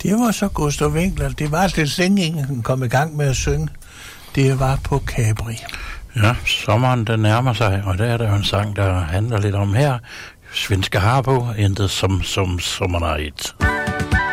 Det var så Gustav Winckler. Det var til singingen, han kom i gang med at synge. Det var på Capri. Ja, sommeren den nærmer sig, og der er der jo en sang, der handler lidt om her. Svenska Harbo, intet som sommernatt.